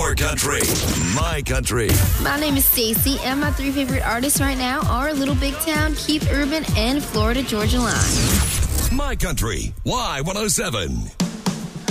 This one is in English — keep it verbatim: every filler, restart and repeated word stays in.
Your country, my country. My name is Stacy, and my three favorite artists right now are Little Big Town, Keith Urban, and Florida Georgia Line. My country, Y one oh seven.